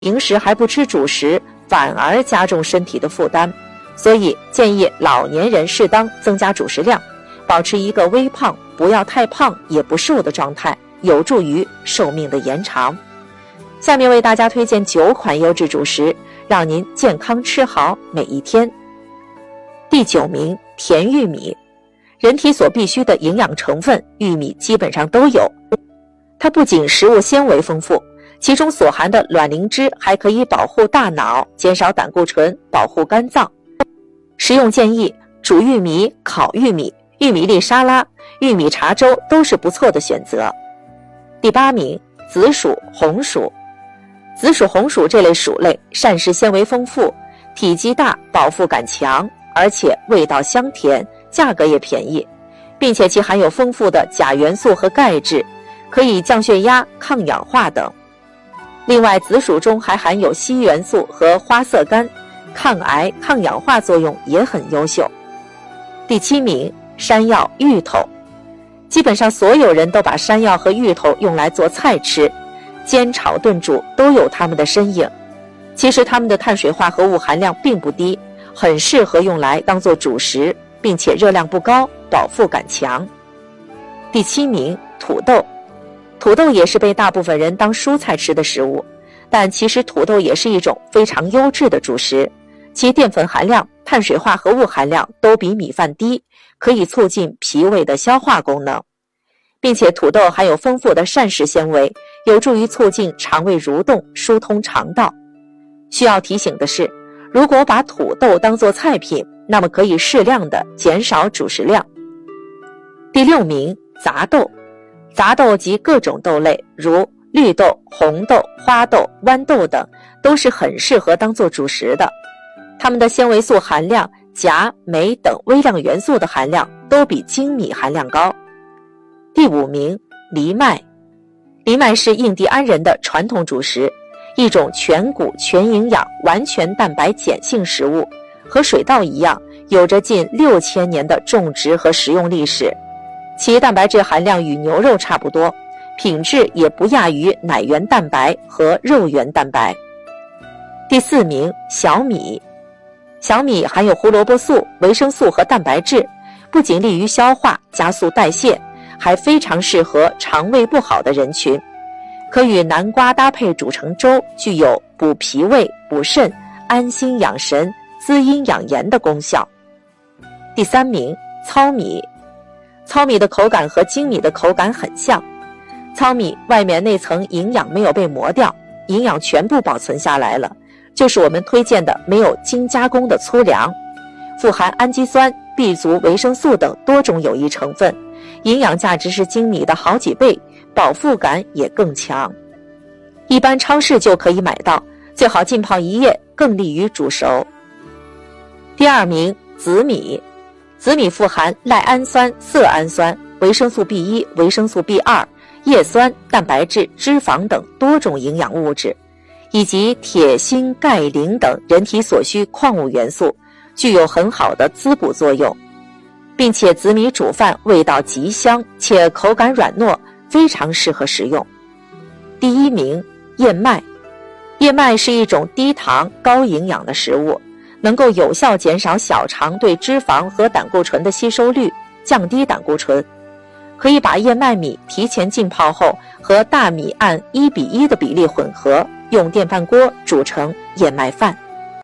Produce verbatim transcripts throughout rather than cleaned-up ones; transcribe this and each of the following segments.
平时还不吃主食，反而加重身体的负担。所以建议老年人适当增加主食量，保持一个微胖，不要太胖也不瘦的状态，有助于寿命的延长。下面为大家推荐九款优质主食，让您健康吃好每一天。第九名，甜玉米。人体所必需的营养成分，玉米基本上都有。它不仅食物纤维丰富，其中所含的卵磷脂还可以保护大脑，减少胆固醇，保护肝脏。食用建议煮玉米、烤玉米、玉米粒沙拉、玉米茶粥都是不错的选择。第八名，紫薯、红薯。紫薯、红薯这类薯类膳食纤维丰富，体积大，饱腹感强，而且味道香甜，价格也便宜，并且其含有丰富的钾元素和钙质，可以降血压、抗氧化等。另外，紫薯中还含有硒元素和花色苷，抗癌、抗氧化作用也很优秀。第七名，山药、芋头。基本上所有人都把山药和芋头用来做菜吃，煎炒炖煮都有它们的身影。其实它们的碳水化合物含量并不低，很适合用来当做主食，并且热量不高，饱腹感强。第七名，土豆。土豆也是被大部分人当蔬菜吃的食物，但其实土豆也是一种非常优质的主食，其淀粉含量、碳水化合物含量都比米饭低，可以促进脾胃的消化功能，并且土豆含有丰富的膳食纤维，有助于促进肠胃蠕动，疏通肠道。需要提醒的是，如果把土豆当作菜品，那么可以适量的减少主食量。第六名，杂豆。杂豆及各种豆类，如绿豆、红豆、花豆、豌豆等，都是很适合当做主食的。它们的纤维素含量、钾、镁等微量元素的含量都比精米含量高。第五名，藜麦。藜麦是印第安人的传统主食，一种全谷全营养完全蛋白碱性食物，和水稻一样，有着近六千年的种植和食用历史。其蛋白质含量与牛肉差不多，品质也不亚于奶源蛋白和肉源蛋白。第四名，小米。小米含有胡萝卜素、维生素和蛋白质，不仅利于消化、加速代谢，还非常适合肠胃不好的人群。可与南瓜搭配煮成粥，具有补脾胃、补肾、安心养神、滋阴养颜的功效。第三名，糙米。糙米的口感和精米的口感很像，糙米外面那层营养没有被磨掉，营养全部保存下来了，就是我们推荐的没有精加工的粗粮，富含氨基酸、B 族维生素等多种有益成分，营养价值是精米的好几倍，饱腹感也更强。一般超市就可以买到，最好浸泡一夜，更利于煮熟。第二名，紫米。紫米富含赖氨酸、色氨酸、维生素 B 一、维生素 B 二、叶酸、蛋白质、脂肪等多种营养物质，以及铁、锌、钙、磷等人体所需矿物元素，具有很好的滋补作用，并且紫米煮饭味道极香，且口感软糯，非常适合食用。第一名，燕麦。燕麦是一种低糖、高营养的食物，能够有效减少小肠对脂肪和胆固醇的吸收率，降低胆固醇。可以把燕麦米提前浸泡后，和大米按一比一的比例混合，用电饭锅煮成燕麦饭。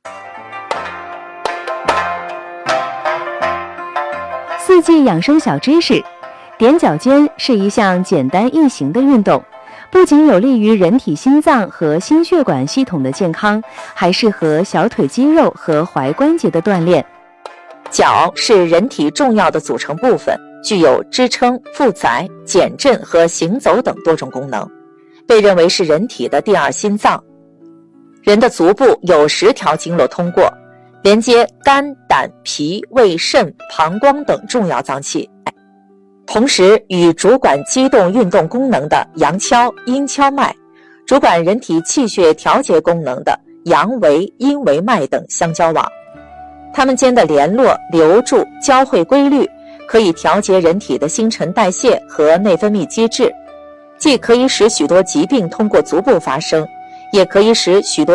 四季养生小知识：踮脚尖是一项简单易行的运动，不仅有利于人体心脏和心血管系统的健康，还适合小腿肌肉和踝关节的锻炼。 脚是人体重要的组成部分，具有支撑、负载、减震和行走等多种功能，被认为是人体的第二心脏。人的足部有十条经络通过，连接肝、胆、脾、胃、肾、膀胱等重要脏器。同时与主管机动运动功能的阳跷、阴跷脉，主管人体气血调节功能的阳维、阴维脉等相交往，它们间的联络、流注、交汇规律，可以调节人体的新陈代谢和内分泌机制，既可以使许多疾病通过足部发生， 也可以使许多